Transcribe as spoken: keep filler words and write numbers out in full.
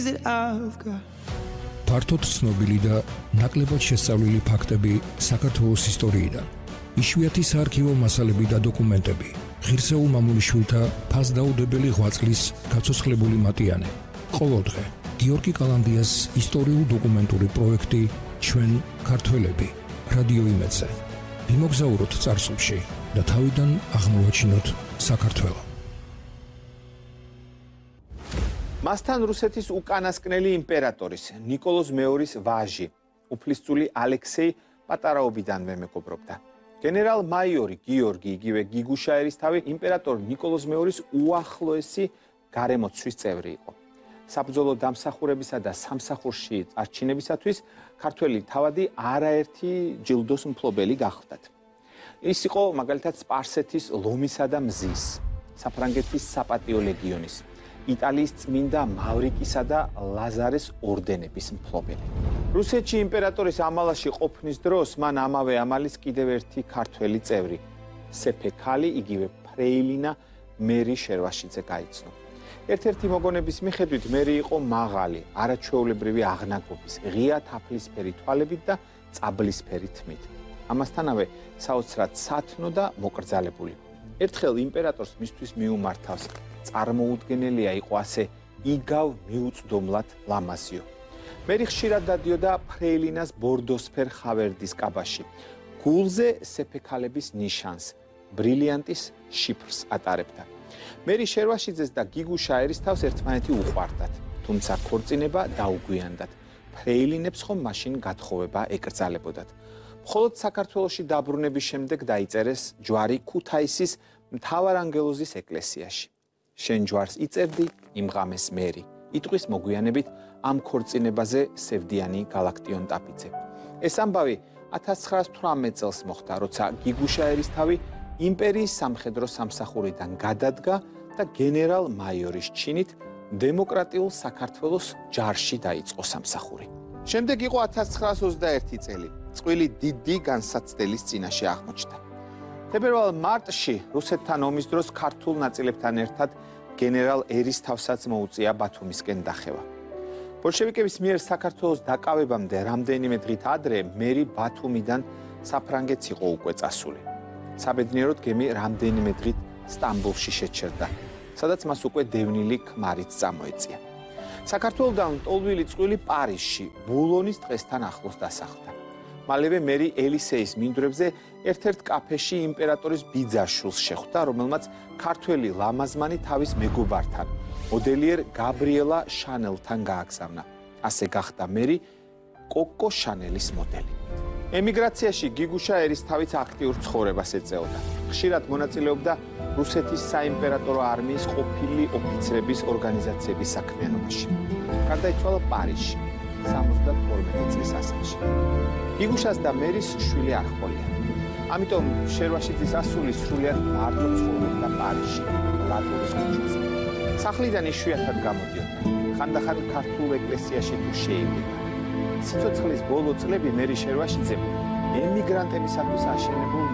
ფართოდ ცნობილი და ნაკლებად შესწავლილი ფაქტები საქართველოს ისტორიიდან. იშვიათი საარქივო მასალები და დოკუმენტები. ღირსეულ მამულიშვილთა ფასდაუდებელი ღვაწლის გაცოცხლებული მატიანე. ყოველდღე გიორგი კალანდიას ისტორიულ დოკუმენტური პროექტი ჩვენ ქართველები რადიო იმედზე. მიმოგზაუროთ წარსულში და თავიდან აღმოვაჩინოთ საქართველო. მასთან რუსეთის უკანასკნელი იმპერატორის ნიკოლოზ მეორის ვაჟი, უფლისწული ალექსეი პატარაობიდანვე მეგობრობდა. გენერალ-მაიორი გიორგი იგივე გიგუშა ერისთავი იმპერატორ ნიკოლოზ მეორის უახლოესი გარემოცვის წევრი იყო. საბრძოლო დამსახურებისა და სამსახურში წარჩინებისათვის ქართველი თავადი არაერთი ჯილდოს მფლობელი გახლდათ. ის იყო მაგალითად სპარსეთის ლომისა და მზის, საფრანგეთის საპატიო ლეგიონის, იტალიის წმინდა მავრიკისა და ლაზარეს ორდენების მფლობელი. რუსეთში იმპერატორის ამალაში ყოფნის დროს მან ამავე ამალის კიდევ ერთი ქართველი წევრი, სეფექალი იგივე ფრეილინა მერი შერვაშიძე გაიცნო. ერთ-ერთი მოგონების მიხედვით მერი იყო მაღალი, არაჩვეულებრივი აღნაგობის, ღია თაფლისფერი თვალებით და წაბლისფერი თმით. ამასთანავე საოცრად სათნო და მოკრძალებული. ერთხელ იმპერატორს მისთვის მიუმართავს წარმოუდგენელია იყო ასე იგავ მიუწვდომლად ლამაზიო. მერი ხშირად დადიოდა ფრეილინას ბორდოსფერ ხავერდის კაბაში. გულზე სეფექალების ნიშანს, ბრილიანტის შიფრს ატარებდა. მერი შერვაშიძეს და გიგუშა ერისთავს ერთმანეთი უყვარდათ, თუმცა ქორწინება დაუგვიანდათ. ფრეილინებს ხომ მაშინ გათხოვება ეკრძალებოდათ. მხოლოდ საქართველოში დაბრუნების შემდეგ დაიწერეს ჯვარი ქუთაისის მთავარანგელოზის ეკლესიაში. შენ ჯვარს იწერდი, იმღამეს მერი. იტყვის მოგვიანებით ამ ქორწინებაზე სევდიანი გალაქტიონ ტაფიძე. ეს ამბავი ათას ცხრაას თვრამეტ წელს მოხდა, როცა გიგუშა ერისთავი იმპერიის სამხედრო სამსახურიდან გადადგა და გენერალ-მაიორის ჩინით დემოკრატიულ საქართველოს ჯარში დაიწყო სამსახური. შემდეგ იყო ათას ცხრაას ოცდაერთი წელი. წყვილი დიდი განსაცდელის წინაშე აღმოჩნდა. თებერვალ-მარტში რუსეთთან ომის დროს ქართულ ნაწილებთან ერთად გენერალ ერისთავსაც მოუწია ბათუმისკენ დახევა. ბოლშევიკების მიერ საქართველოს დაკავებამდე რამდენიმე დღით ადრე მერი ბათუმიდან საფრანგეთს იყო უკვე წასული. საბედნიეროდ გემი რამდენიმე დღით სტამბოლში შეჩერდა, სადაც მას უკვე დევნილი ქმარიც წამოეწია. საქართველოდან ტოლვილი წყვილი პარიზში, ბულონის დღესთან ახლოს დასახლდა. მალევე მერი ელისეის მინდვრებზე ერთ-ერთ კაფეში იმპერატორის ბიძაშვილს შეხვდა, რომელმაც ქართველი ლამაზმანი თავის მეგობართან, მოდელიერ გაბრიელა შანელთან გააგზავნა. ასე გახდა მერი კოკო შანელის მოდელი. ემიგრაციაში გიგუშა ერისთავიც აქტიურ ცხოვრებას ეწეოდა. ხშირად მონაწილეობდა რუსეთის საიმპერატორო არმიის ყოფილი ოფიცრების ორგანიზაციების საქმიანობაში. გარდაიცვალა პარიზში სამოცდათორმეტი წლის ასაკში. გიგუშას და მერის შვილი არ ჰყოლია. ამიტომ შერვაშიძის ასული სრულიად მარტო ცხოვრობდა პარიზში, ლატურის ქუჩაზე. სახლიდან იშვიათად გამოდიოდა. ხანდახან ქართულ ეკლესიაში თუ შეიგება. სიცოცხლის ბოლო წლები მერი შერვაშიძემ ემიგრანტებისათვის აშენებულ